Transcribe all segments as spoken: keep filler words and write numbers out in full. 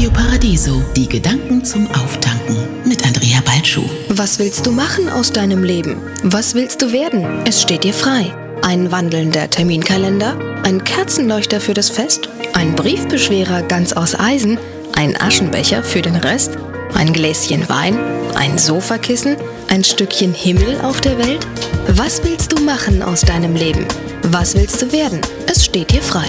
Radio Paradiso, die Gedanken zum Auftanken mit Andrea Balschuh. Was willst du machen aus deinem Leben? Was willst du werden? Es steht dir frei. Ein wandelnder Terminkalender? Ein Kerzenleuchter für das Fest? Ein Briefbeschwerer ganz aus Eisen? Ein Aschenbecher für den Rest? Ein Gläschen Wein? Ein Sofakissen? Ein Stückchen Himmel auf der Welt? Was willst du machen aus deinem Leben? Was willst du werden? Es steht dir frei.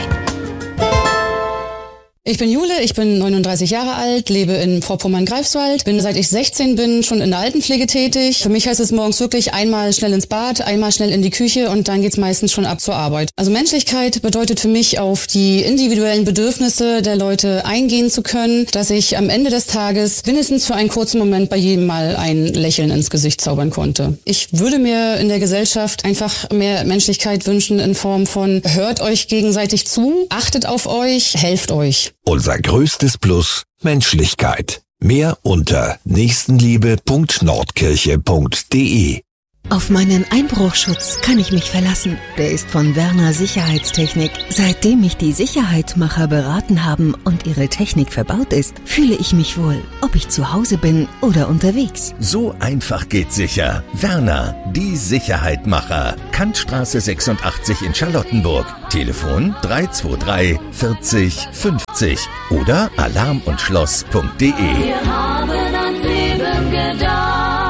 Ich bin Jule, ich bin neununddreißig Jahre alt, lebe in Vorpommern-Greifswald, bin seit ich sechzehn bin schon in der Altenpflege tätig. Für mich heißt es morgens wirklich einmal schnell ins Bad, einmal schnell in die Küche und dann geht's meistens schon ab zur Arbeit. Also Menschlichkeit bedeutet für mich, auf die individuellen Bedürfnisse der Leute eingehen zu können, dass ich am Ende des Tages mindestens für einen kurzen Moment bei jedem mal ein Lächeln ins Gesicht zaubern konnte. Ich würde mir in der Gesellschaft einfach mehr Menschlichkeit wünschen in Form von: hört euch gegenseitig zu, achtet auf euch, helft euch. Unser größtes Plus: Menschlichkeit. Mehr unter nächstenliebe punkt nordkirche punkt de. Auf meinen Einbruchschutz kann ich mich verlassen. Der ist von Werner Sicherheitstechnik. Seitdem mich die Sicherheitmacher beraten haben und ihre Technik verbaut ist, fühle ich mich wohl, ob ich zu Hause bin oder unterwegs. So einfach geht sicher. Werner, die Sicherheitmacher. Kantstraße sechsundachtzig in Charlottenburg. Telefon drei zwei drei vierzig fünfzig oder alarm und schloss punkt de. Wir haben ans Leben gedacht.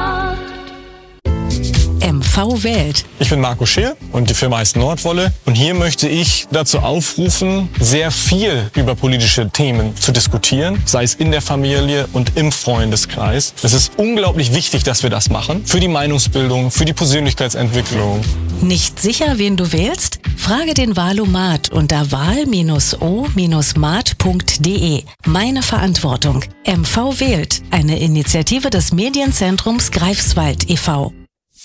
M V wählt. Ich bin Marco Scheer und die Firma heißt Nordwolle. Und hier möchte ich dazu aufrufen, sehr viel über politische Themen zu diskutieren, sei es in der Familie und im Freundeskreis. Es ist unglaublich wichtig, dass wir das machen. Für die Meinungsbildung, für die Persönlichkeitsentwicklung. Nicht sicher, wen du wählst? Frage den Wahlomat unter wahl o mat punkt de. Meine Verantwortung. M V wählt. Eine Initiative des Medienzentrums Greifswald e V